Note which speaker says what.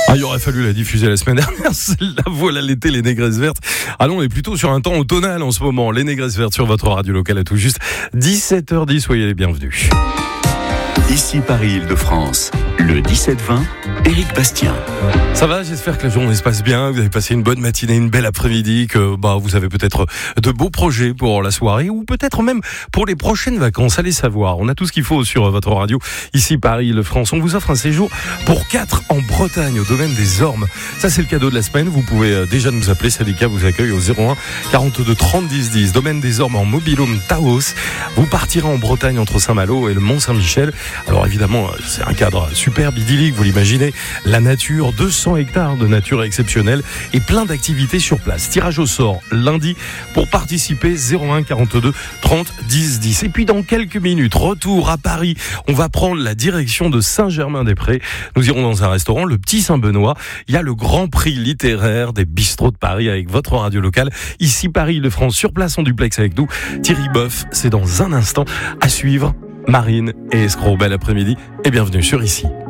Speaker 1: Il aurait fallu la diffuser la semaine dernière. Celle-là, voilà l'été, les négresses vertes. On est plutôt sur un temps automnal en ce moment. Les négresses vertes sur votre radio locale à tout juste 17h10. Soyez les bienvenus.
Speaker 2: Ici Paris-Île-de-France, le 17-20, Éric Bastien.
Speaker 1: Ça va, j'espère que la journée se passe bien, vous avez passé une bonne matinée, une belle après-midi, que vous avez peut-être de beaux projets pour la soirée ou peut-être même pour les prochaines vacances, allez savoir. On a tout ce qu'il faut sur votre radio, ici Paris-Île-de-France. On vous offre un séjour pour 4 en Bretagne, au domaine des Ormes. Ça, c'est le cadeau de la semaine. Vous pouvez déjà nous appeler, Syndicat vous accueille au 01 42 30 10 10. Domaine des Ormes en mobil-home Taos. Vous partirez en Bretagne entre Saint-Malo et le Mont-Saint-Michel. Alors évidemment, c'est un cadre superbe, idyllique, vous l'imaginez. La nature, 200 hectares de nature exceptionnelle et plein d'activités sur place. Tirage au sort lundi pour participer 01 42 30 10 10. Et puis dans quelques minutes, retour à Paris. On va prendre la direction de Saint-Germain-des-Prés. Nous irons dans un restaurant, le Petit Saint-Benoît. Il y a le Grand Prix littéraire des bistrots de Paris avec votre radio locale. Ici Paris-Île-de-France, sur place en duplex avec nous. Thierry Boeuf, c'est dans un instant à suivre. Marine et Escroc, bel après-midi et bienvenue sur Ici.